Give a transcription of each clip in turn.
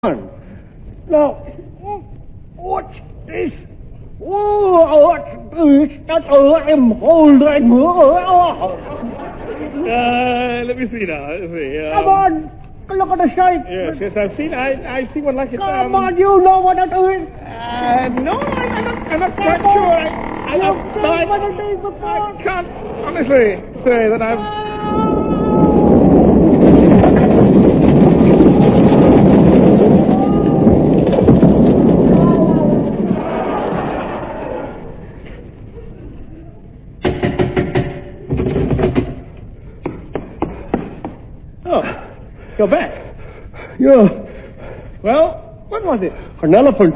Now, what's this? Oh, what's this that I'm holding? Let me see now. Come on, look at the shape. Yes, I've seen. I see one like it. Come on, you know what it is. No, I'm not quite sure. I can't honestly say that I've. Go back. Yeah. Well, what was it? An elephant.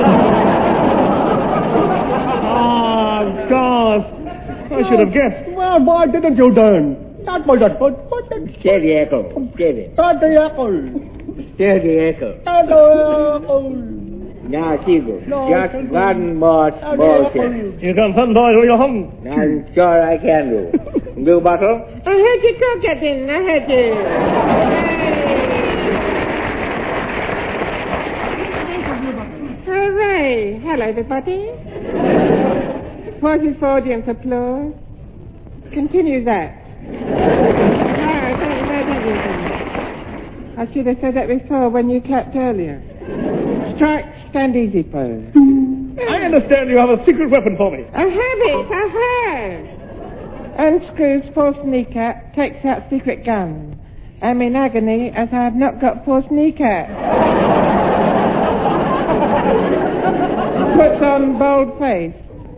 Oh, gosh. I should have guessed. Well, why didn't you then? That was a good. Steady, Echo. Steady. Steady, Echo. Steady, Echo. Steady, Echo. Now, Siegel. No, just one more small thing. You can send boy to your home. I'm sure I can do. Blue Bottle? I heard you go get in. I heard you. Hooray. Hello, everybody. Pauses for audience applause. Continue that. I should have said that before when you clapped earlier. Strike, stand easy pose. I understand you have a secret weapon for me. I have it. I have. Unscrews false kneecap, takes out secret gun. I'm in agony as I have not got false kneecap. Puts on bold face.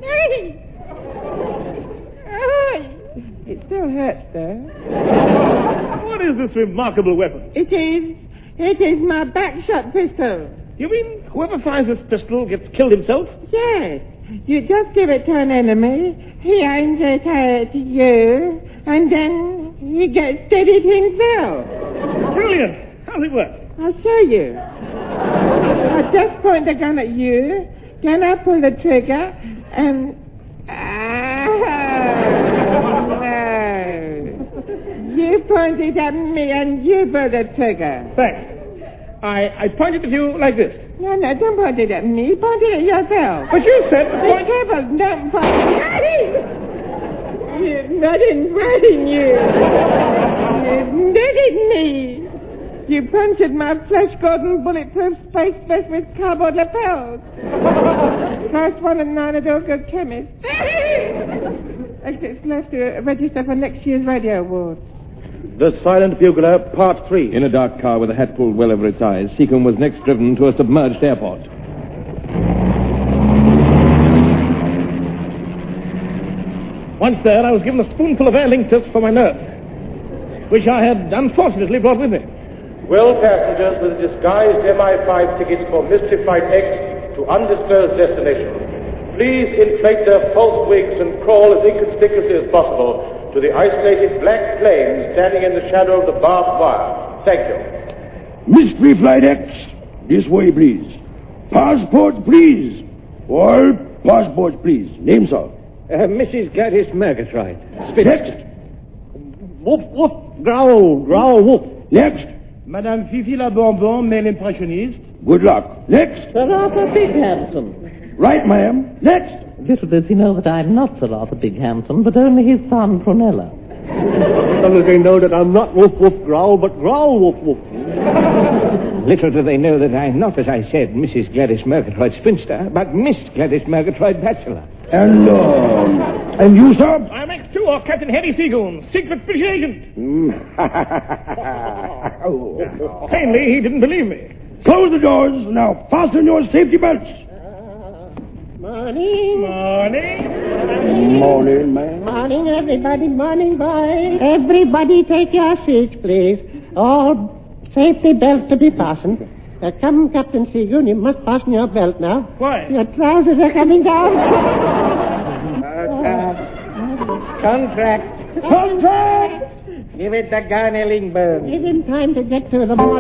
It still hurts though. What is this remarkable weapon? It is my backshot pistol. You mean whoever finds this pistol gets killed himself? Yes. You just give it to an enemy, he aims it at you, and then he gets steadied himself. Brilliant. How does it work? I'll show you. I just point the gun at you, then I pull the trigger, and... no. You point it at me, and you pull the trigger. Thanks. I pointed at you like this. No, don't point it at me. Point it at yourself. But you said... Be careful, don't point it. You're not inviting you. You needed me. You punctured my flesh-golden bulletproof space vest with cardboard lapels. First one at 9 at all good chemists. Exits left to register for next year's radio awards. The Silent Bugler, Part 3. In a dark car with a hat pulled well over its eyes, Seacombe was next driven to a submerged airport. Once there, I was given a spoonful of Aer Lingus for my nurse, which I had unfortunately brought with me. Will passengers with disguised MI5 tickets for Mystery Flight X to undisclosed destination, please inflate their false wigs and crawl as inconspicuously as possible to the isolated black plane standing in the shadow of the barbed wire. Thank you. Mystery Flight X, this way, please. Passport, please. All passports, please. Name, sir. Mrs. Gladys Murgatroyd. Next. Woof, woof, growl, growl, woof. Next. Madame Fifi la Bonbon, male impressioniste. Good luck. Next. Sir Arthur Bighampton. Right, ma'am. Next. Little does he know that I'm not Sir Arthur Bighampton, but only his son, Prunella. Little do they know that I'm not woof woof growl, but growl woof woof. Little do they know that I'm not, as I said, Mrs. Gladys Murgatroyd Spinster, but Miss Gladys Murgatroyd Bachelor. And you, sir? I'm X2, or Captain Harry Seagoon, secret British agent. Plainly, he didn't believe me. Close the doors. Now fasten your safety belts. Morning. Morning. Morning, ma'am. Morning, everybody. Morning, boys. Everybody take your seats, please. All safety belts to be fastened. Come, Captain Seagoon, you must fasten your belt now. Why? Your trousers are coming down. Contract. Contract! Give it the gun, Ellingburn. Give him time to get to the morning.